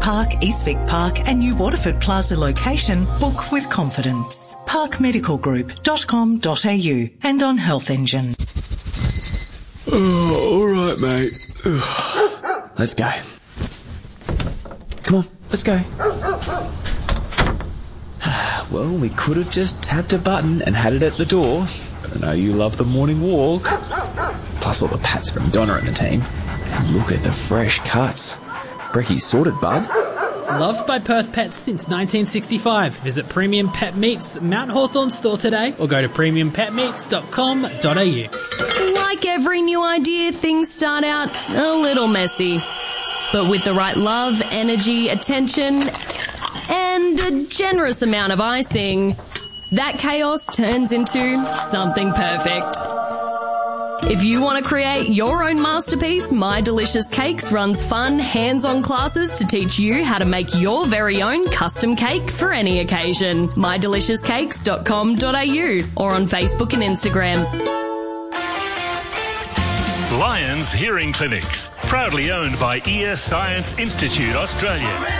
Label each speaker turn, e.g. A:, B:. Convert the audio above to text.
A: Park, Eastvic Park and New Waterford Plaza location, book with confidence. parkmedicalgroup.com.au and on Health Engine.
B: Oh, all right, mate. Let's go. Come on, let's go. Well, we could have just tapped a button and had it at the door. But I know you love the morning walk. Plus all the pats from Donna and the team. And look at the fresh cuts. Brecky's sorted, bud.
C: Loved by Perth Pets since 1965. Visit Premium Pet Meats Mount Hawthorn store today or go to premiumpetmeats.com.au.
D: Like every new idea, things start out a little messy. But with the right love, energy, attention, and a generous amount of icing, that chaos turns into something perfect. If you want to create your own masterpiece, My Delicious Cakes runs fun, hands-on classes to teach you how to make your very own custom cake for any occasion. mydeliciouscakes.com.au or on Facebook and Instagram.
E: Lions Hearing Clinics, proudly owned by Ear Science Institute Australia.